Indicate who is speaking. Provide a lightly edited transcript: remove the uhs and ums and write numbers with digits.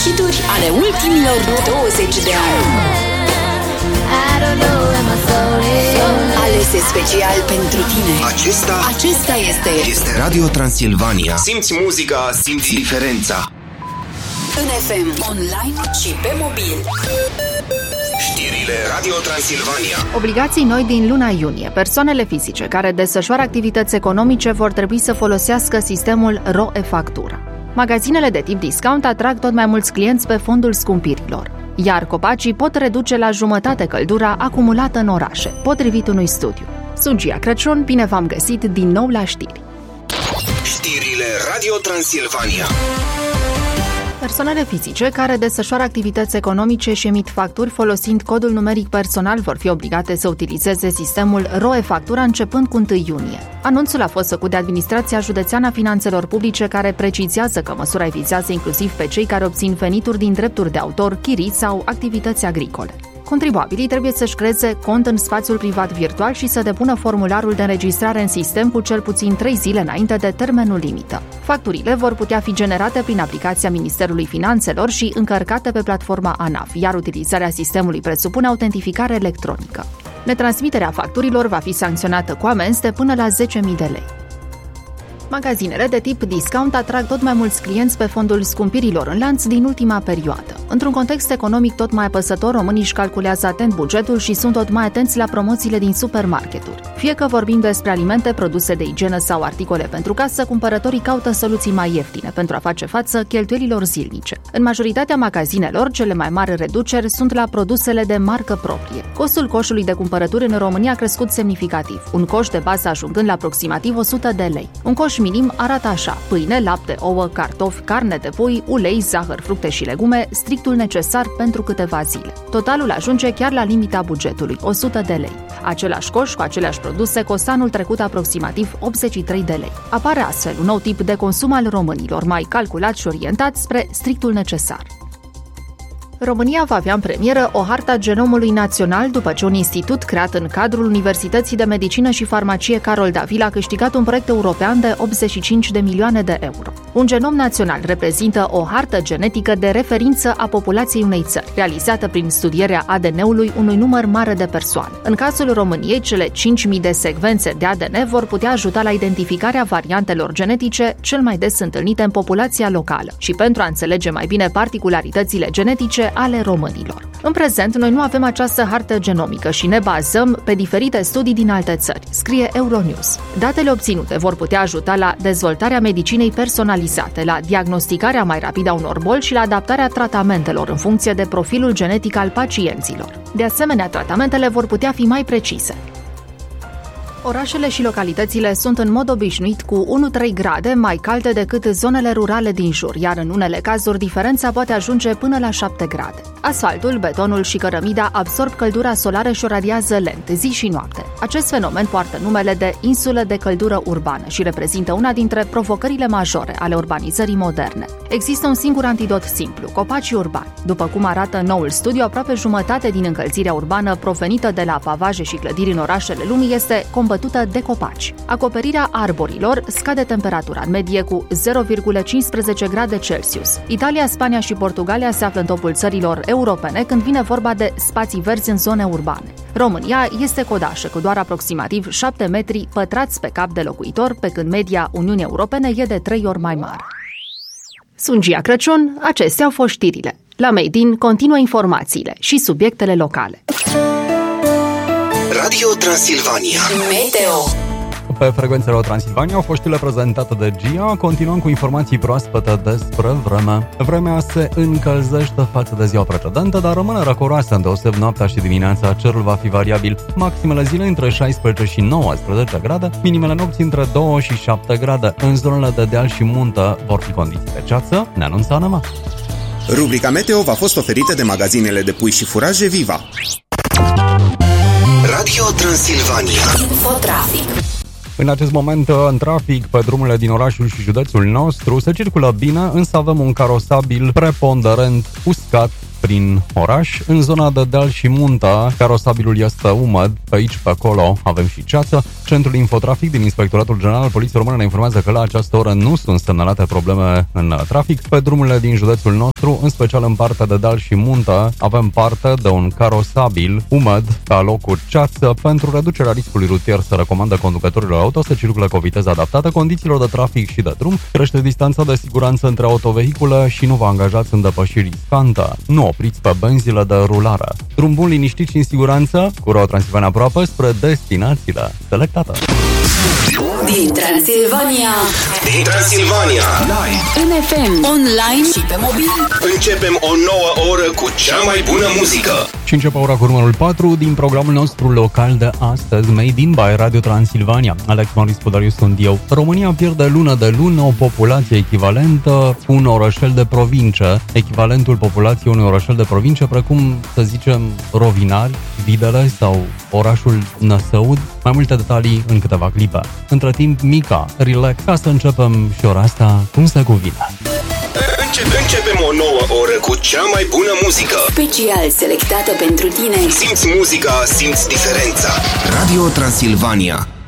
Speaker 1: hituri ale ultimilor 20 de ani. Alese special pentru tine. Acesta este
Speaker 2: Radio Transilvania. Simți muzica, simți diferența.
Speaker 1: în FM, online și pe mobil.
Speaker 2: Știrile Radio Transilvania.
Speaker 3: Obligații noi din luna iunie. Persoanele fizice care desfășoară activități economice vor trebui să folosească sistemul RO-e-factură. Magazinele de tip discount atrag tot mai mulți clienți pe fondul scumpirilor, iar copacii pot reduce la jumătate căldura acumulată în orașe, potrivit unui studiu. Sunt Gia Crăciun, bine v-am găsit din nou la știri.
Speaker 2: Știrile Radio Transilvania.
Speaker 3: Persoanele fizice care desfășoară activități economice și emit facturi folosind codul numeric personal vor fi obligate să utilizeze sistemul RO-e-factura începând cu 1 iunie. Anunțul a fost făcut de Administrația Județeană a Finanțelor Publice, care precizează că măsura vizează inclusiv pe cei care obțin venituri din drepturi de autor, chirii sau activități agricole. Contribuabilii trebuie să-și creeze cont în spațiul privat virtual și să depună formularul de înregistrare în sistem cu cel puțin 3 zile înainte de termenul limită. Facturile vor putea fi generate prin aplicația Ministerului Finanțelor și încărcate pe platforma ANAF, iar utilizarea sistemului presupune autentificare electronică. Netransmiterea facturilor va fi sancționată cu amenzi de până la 10.000 de lei. Magazinele de tip discount atrag tot mai mulți clienți pe fondul scumpirilor în lanț din ultima perioadă. Într-un context economic tot mai apăsător, românii își calculează atent bugetul și sunt tot mai atenți la promoțiile din supermarketuri. Fie că vorbim despre alimente, produse de igienă sau articole pentru casă, cumpărătorii caută soluții mai ieftine pentru a face față cheltuielilor zilnice. În majoritatea magazinelor, cele mai mari reduceri sunt la produsele de marcă proprie. Costul coșului de cumpărături în România a crescut semnificativ, un coș de bază ajungând la aproximativ 100 de lei. Un coș minim arată așa: pâine, lapte, ouă, cartofi, carne de pui, ulei, zahăr, fructe și legume, strictul necesar pentru câteva zile. Totalul ajunge chiar la limita bugetului, 100 de lei. Același coș cu aceleași produse costă anul trecut aproximativ 83 de lei. Apare astfel un nou tip de consum al românilor, mai calculat și orientat spre strictul necesar. România va avea în premieră o hartă a genomului național după ce un institut creat în cadrul Universității de Medicină și Farmacie Carol Davila a câștigat un proiect european de 85 de milioane de euro. Un genom național reprezintă o hartă genetică de referință a populației unei țări, realizată prin studierea ADN-ului unui număr mare de persoane. În cazul României, cele 5.000 de secvențe de ADN vor putea ajuta la identificarea variantelor genetice cel mai des întâlnite în populația locală și pentru a înțelege mai bine particularitățile genetice ale românilor. În prezent, noi nu avem această hartă genomică și ne bazăm pe diferite studii din alte țări, scrie Euronews. Datele obținute vor putea ajuta la dezvoltarea medicinei personalizate, la diagnosticarea mai rapidă a unor boli și la adaptarea tratamentelor în funcție de profilul genetic al pacienților. De asemenea, tratamentele vor putea fi mai precise. Orașele și localitățile sunt în mod obișnuit cu 1-3 grade mai calde decât zonele rurale din jur, iar în unele cazuri diferența poate ajunge până la 7 grade. Asfaltul, betonul și cărămida absorb căldura solară și o radiază lent, zi și noapte. Acest fenomen poartă numele de insulă de căldură urbană și reprezintă una dintre provocările majore ale urbanizării moderne. Există un singur antidot simplu: copacii urbani. După cum arată noul studiu, aproape jumătate din încălzirea urbană provenită de la pavaje și clădiri în orașele lumii este combătută de copaci. Acoperirea arborilor scade temperatura în medie cu 0,15 grade Celsius. Italia, Spania și Portugalia se află în topul țărilor europene când vine vorba de spații verzi în zone urbane. România este codașă cu doar aproximativ 7 metri pătrați pe cap de locuitor, pe când media Uniunii Europene e de 3 ori mai mare. Sunt Gia Crăciun, acestea au fost știrile. La Made in continuă informațiile și subiectele locale.
Speaker 2: Radio Transilvania.
Speaker 1: Meteo.
Speaker 4: Pe frecvențele Transilvania au fost știrile prezentate de Gia. Continuăm cu informații proaspete despre vreme. Vremea se încălzește față de ziua precedentă, dar rămâne răcoroasă, îndeoseb noaptea și dimineața. Cerul va fi variabil. Maximele zile între 16 și 19 grade, minimele nopți între 2 și 7 grade. În zonele de deal și muntă vor fi condiții de ceață, ne anunță Anema.
Speaker 2: Rubrica Meteo v-a fost oferită de magazinele de pui și furaje Viva. Radio Transilvania.
Speaker 1: Infotrafic.
Speaker 4: În acest moment, în trafic, pe drumurile din orașul și județul nostru, se circulă bine, însă avem un carosabil preponderent uscat prin oraș. În zona de deal și muntă, carosabilul este umed, pe aici, pe acolo avem și ceață. Centrul Infotrafic din Inspectoratul General al Poliției Române ne informează că la această oră nu sunt semnalate probleme în trafic. Pe drumurile din județul nostru nostru, în special în partea de deal și muntă, avem parte de un carosabil umed ca locuri ceață. Pentru reducerea riscului rutier se recomandă conducătorilor auto să circule cu o viteză adaptată condițiilor de trafic și de drum, crește distanța de siguranță între autovehicule și nu vă angajați în depășiri riscante. Nu opriți pe benzile de rulare. Drum bun, liniștit și în siguranță, cu Road Transilvania aproape spre destinațiile selectate.
Speaker 1: Din Transilvania.
Speaker 2: Din Transilvania.
Speaker 1: În FM, online și pe mobil.
Speaker 2: Începem o nouă oră cu cea mai bună muzică.
Speaker 4: Și începe ora cu numărul 4 din programul nostru local de astăzi, Made in by Radio Transilvania. Alex Maurice Podariu sunt eu. România pierde lună de lună o populație echivalentă cu un orășel de provincie, echivalentul populației unui orășel de provincie, precum, să zicem, Rovinari, Videle sau orașul Năsăud. Mai multe detalii în câteva clipe. Între timp, Mica, relax, ca să începem și ora asta cum se cuvine.
Speaker 2: Începem o nouă oră cu cea mai bună muzică.
Speaker 1: Special selectată pentru tine.
Speaker 2: Simți muzica, simți diferența. Radio Transilvania.